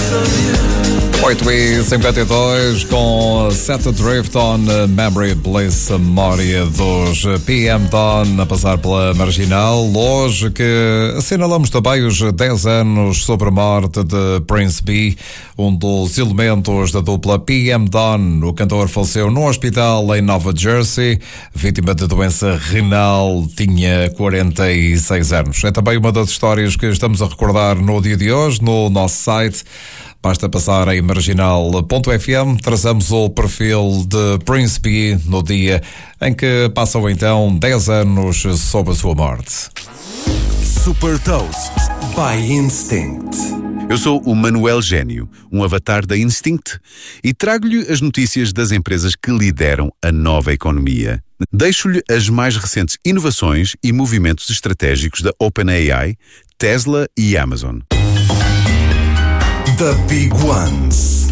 8h52 com Set Adrift on Memory Bliss, a memória dos PM Dawn a passar pela Marginal. Hoje que assinalamos também os 10 anos sobre a morte de Prince B, um dos elementos da dupla PM Dawn. O cantor faleceu num hospital em Nova Jersey, vítima de doença renal, tinha 46 anos. É também uma das histórias que estamos a recordar no dia de hoje no nosso site. Basta passar em marginal.fm, traçamos o perfil de Prince B no dia em que passam então 10 anos sob a sua morte. Super Toast by Instinct. Eu sou o Manuel Gênio, um avatar da Instinct, e trago-lhe as notícias das empresas que lideram a nova economia. Deixo-lhe as mais recentes inovações e movimentos estratégicos da OpenAI, Tesla e Amazon. The Big Ones.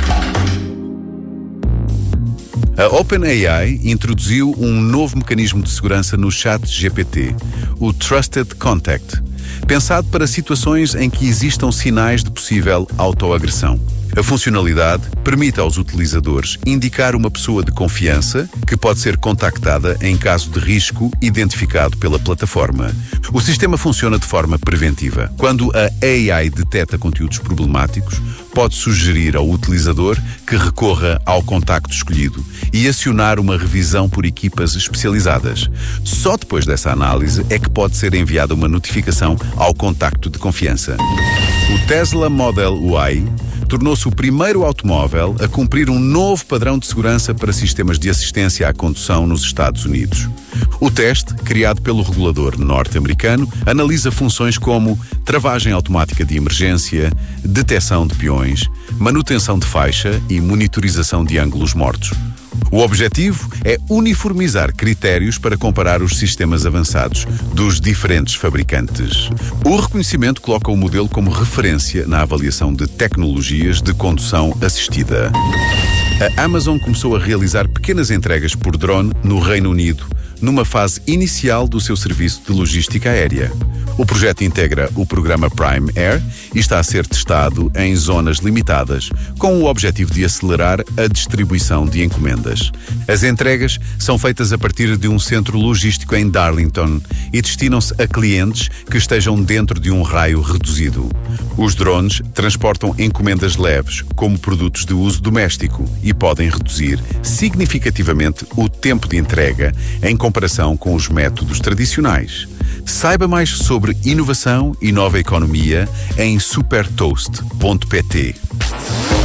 A OpenAI introduziu um novo mecanismo de segurança no ChatGPT, o Trusted Contact, pensado para situações em que existam sinais de possível autoagressão. A funcionalidade permite aos utilizadores indicar uma pessoa de confiança que pode ser contactada em caso de risco identificado pela plataforma. O sistema funciona de forma preventiva. Quando a AI detecta conteúdos problemáticos, pode sugerir ao utilizador que recorra ao contacto escolhido e acionar uma revisão por equipas especializadas. Só depois dessa análise é que pode ser enviada uma notificação ao contacto de confiança. O Tesla Model Y tornou-se o primeiro automóvel a cumprir um novo padrão de segurança para sistemas de assistência à condução nos Estados Unidos. O teste, criado pelo regulador norte-americano, analisa funções como travagem automática de emergência, detecção de peões, manutenção de faixa e monitorização de ângulos mortos. O objetivo é uniformizar critérios para comparar os sistemas avançados dos diferentes fabricantes. O reconhecimento coloca o modelo como referência na avaliação de tecnologias de condução assistida. A Amazon começou a realizar pequenas entregas por drone no Reino Unido, numa fase inicial do seu serviço de logística aérea. O projeto integra o programa Prime Air e está a ser testado em zonas limitadas, com o objetivo de acelerar a distribuição de encomendas. As entregas são feitas a partir de um centro logístico em Darlington e destinam-se a clientes que estejam dentro de um raio reduzido. Os drones transportam encomendas leves, como produtos de uso doméstico, e podem reduzir significativamente o tempo de entrega em comparação com os métodos tradicionais. Saiba mais sobre inovação e nova economia em supertoast.pt.